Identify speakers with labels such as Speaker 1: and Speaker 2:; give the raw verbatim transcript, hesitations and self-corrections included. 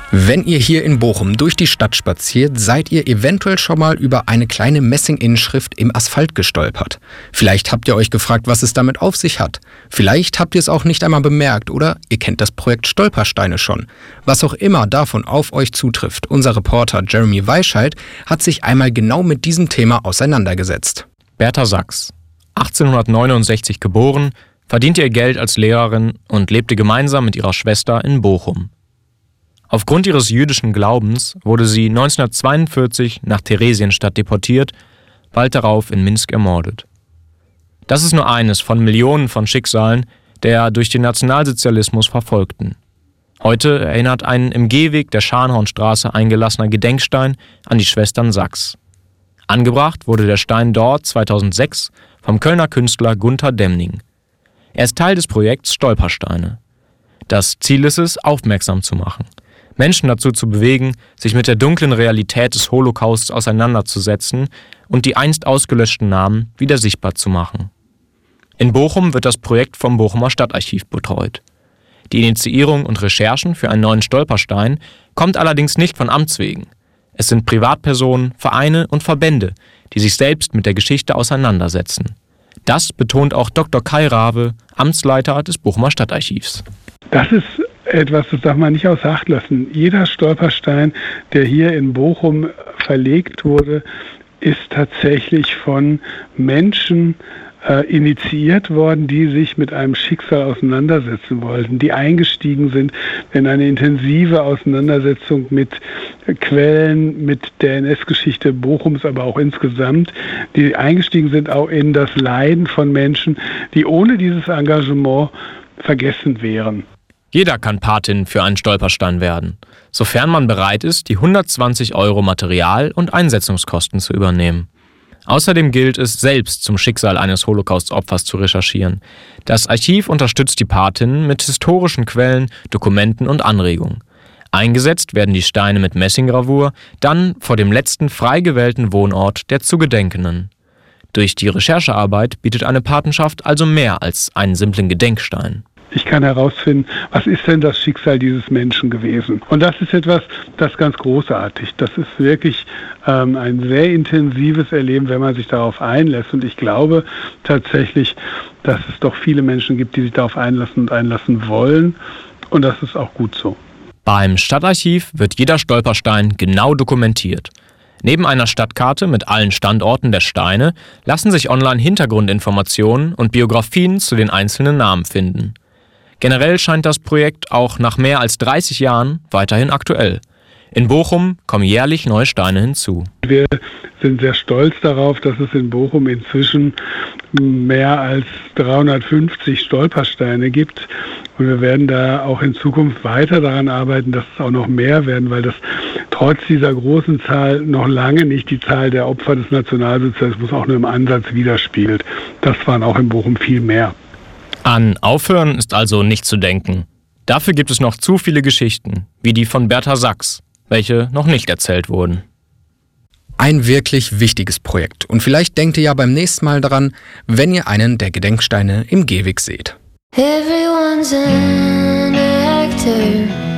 Speaker 1: Wenn ihr hier in Bochum durch die Stadt spaziert, seid ihr eventuell schon mal über eine kleine Messinginschrift im Asphalt gestolpert. Vielleicht habt ihr euch gefragt, was es damit auf sich hat. Vielleicht habt ihr es auch nicht einmal bemerkt oder ihr kennt das Projekt Stolpersteine schon. Was auch immer davon auf euch zutrifft, unser Reporter Jeremy Weischalt hat sich einmal genau mit diesem Thema auseinandergesetzt.
Speaker 2: Bertha Sachs, achtzehnhundertneunundsechzig geboren, verdiente ihr Geld als Lehrerin und lebte gemeinsam mit ihrer Schwester in Bochum. Aufgrund ihres jüdischen Glaubens wurde sie neunzehnhundertzweiundvierzig nach Theresienstadt deportiert, bald darauf in Minsk ermordet. Das ist nur eines von Millionen von Schicksalen der durch den Nationalsozialismus Verfolgten. Heute erinnert ein im Gehweg der Scharnhornstraße eingelassener Gedenkstein an die Schwestern Sachs. Angebracht wurde der Stein dort zweitausendsechs vom Kölner Künstler Gunter Demning. Er ist Teil des Projekts Stolpersteine. Das Ziel ist es, aufmerksam zu machen, Menschen dazu zu bewegen, sich mit der dunklen Realität des Holocausts auseinanderzusetzen und die einst ausgelöschten Namen wieder sichtbar zu machen. In Bochum wird das Projekt vom Bochumer Stadtarchiv betreut. Die Initiierung und Recherchen für einen neuen Stolperstein kommt allerdings nicht von Amts wegen. Es sind Privatpersonen, Vereine und Verbände, die sich selbst mit der Geschichte auseinandersetzen. Das betont auch Doktor Kai Rawe, Amtsleiter des Bochumer Stadtarchivs.
Speaker 3: Das ist etwas, das darf man nicht außer Acht lassen. Jeder Stolperstein, der hier in Bochum verlegt wurde, ist tatsächlich von Menschen äh, initiiert worden, die sich mit einem Schicksal auseinandersetzen wollten, die eingestiegen sind in eine intensive Auseinandersetzung mit Quellen, mit der N S-Geschichte Bochums, aber auch insgesamt, die eingestiegen sind auch in das Leiden von Menschen, die ohne dieses Engagement vergessen wären.
Speaker 2: Jeder kann Patin für einen Stolperstein werden, sofern man bereit ist, die hundertzwanzig Euro Material- und Einsetzungskosten zu übernehmen. Außerdem gilt es, selbst zum Schicksal eines Holocaust-Opfers zu recherchieren. Das Archiv unterstützt die Patinnen mit historischen Quellen, Dokumenten und Anregungen. Eingesetzt werden die Steine mit Messinggravur, dann vor dem letzten frei gewählten Wohnort der zu Gedenkenden. Durch die Recherchearbeit bietet eine Patenschaft also mehr als einen simplen Gedenkstein.
Speaker 3: Ich kann herausfinden, was ist denn das Schicksal dieses Menschen gewesen? Und das ist etwas, das ist ganz großartig. Das ist wirklich ähm, ein sehr intensives Erleben, wenn man sich darauf einlässt. Und ich glaube tatsächlich, dass es doch viele Menschen gibt, die sich darauf einlassen und einlassen wollen. Und das ist auch gut so.
Speaker 2: Beim Stadtarchiv wird jeder Stolperstein genau dokumentiert. Neben einer Stadtkarte mit allen Standorten der Steine lassen sich online Hintergrundinformationen und Biografien zu den einzelnen Namen finden. Generell scheint das Projekt auch nach mehr als dreißig Jahren weiterhin aktuell. In Bochum kommen jährlich neue Steine hinzu.
Speaker 3: Wir sind sehr stolz darauf, dass es in Bochum inzwischen mehr als dreihundertfünfzig Stolpersteine gibt. Und wir werden da auch in Zukunft weiter daran arbeiten, dass es auch noch mehr werden, weil das trotz dieser großen Zahl noch lange nicht die Zahl der Opfer des Nationalsozialismus auch nur im Ansatz widerspiegelt. Das waren auch in Bochum viel mehr.
Speaker 2: An Aufhören ist also nicht zu denken. Dafür gibt es noch zu viele Geschichten, wie die von Bertha Sachs, welche noch nicht erzählt wurden.
Speaker 1: Ein wirklich wichtiges Projekt. Und vielleicht denkt ihr ja beim nächsten Mal daran, wenn ihr einen der Gedenksteine im Gehweg seht.
Speaker 4: Everyone's an actor.